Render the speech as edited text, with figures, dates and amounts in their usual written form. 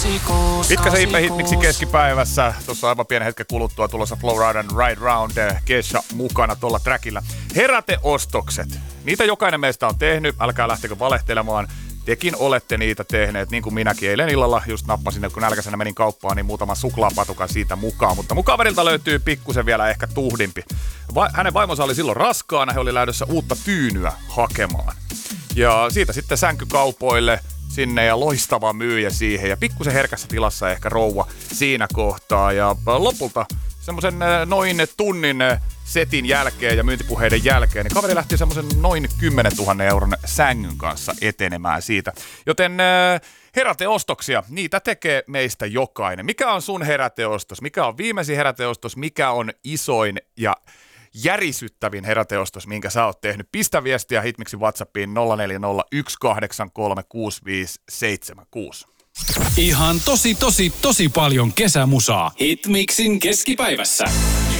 Pitkä se Hitmiksi keskipäivässä. Tuossa aivan pienen hetken kuluttua tulossa Flowride and Ride Round. Kesha mukana tuolla trackillä. Heräteostokset. Niitä jokainen meistä on tehnyt. Älkää lähtekö valehtelemaan. Tekin olette niitä tehneet, niin kuin minäkin eilen illalla just nappasin, kun nälkäisenä menin kauppaan, niin muutaman suklaapatukan siitä mukaan. Mutta mun kaverilta löytyy pikkusen vielä ehkä tuhdimpi. Hänen vaimonsa oli silloin raskaana, he oli lähdössä uutta tyynyä hakemaan. Ja siitä sitten sänkykaupoille sinne ja loistava myyjä siihen ja pikkusen herkässä tilassa ehkä rouva siinä kohtaa. Ja lopulta semmoisen noin tunnin setin jälkeen ja myyntipuheiden jälkeen, niin kaveri lähti semmoisen noin 10 000 euron sängyn kanssa etenemään siitä. Joten heräteostoksia, niitä tekee meistä jokainen. Mikä on sun heräteostos? Mikä on viimeisin heräteostos? Mikä on isoin ja järisyttävin heräteostos, minkä sä oot tehnyt? Pistä viestiä Hitmixin WhatsAppiin 0401836576. Ihan tosi paljon kesämusaa. Hitmixin keskipäivässä.